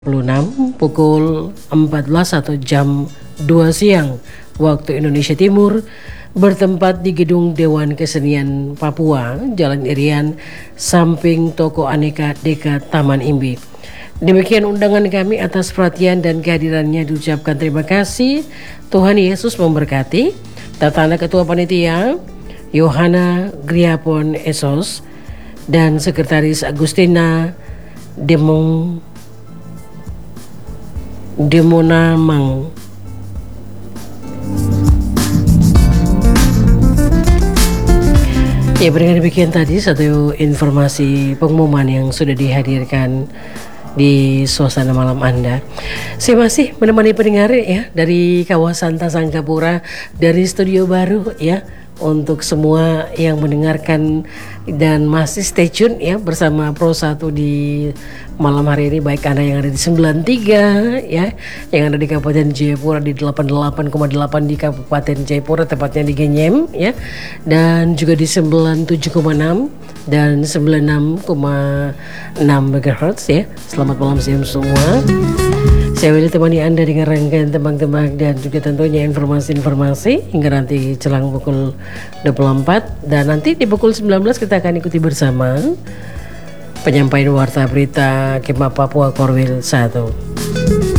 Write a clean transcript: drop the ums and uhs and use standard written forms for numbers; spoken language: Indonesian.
pukul 14 atau jam 2 siang waktu Indonesia Timur, bertempat di Gedung Dewan Kesenian Papua, Jalan Irian, samping Toko Aneka Deka Taman Imbi. Demikian undangan kami, atas perhatian dan kehadirannya diucapkan terima kasih. Tuhan Yesus memberkati. Tatana Ketua Panitia Yohana Griapon Esos dan Sekretaris Agustina Demonamang. Ya, dengan demikian tadi satu informasi pengumuman yang sudah dihadirkan di suasana malam Anda. Saya masih menemani pendengar ya dari kawasan Tasangkapura, dari studio baru ya, untuk semua yang mendengarkan dan masih stay tune ya bersama Pro 1 di malam hari ini, baik Anda yang ada di 93 ya, yang ada di Kabupaten Jayapura di 88,8 di Kabupaten Jayapura, tepatnya di Genyem ya, dan juga di 97,6 dan 96,6 MHz ya. Selamat malam siang semua. Saya will temani Anda dengan rangkaian tembang-tembang dan juga tentunya informasi-informasi hingga nanti jelang pukul 24, dan nanti di pukul 19 kita akan ikuti bersama penyampaian warta berita Kemah Papua Korwil 1.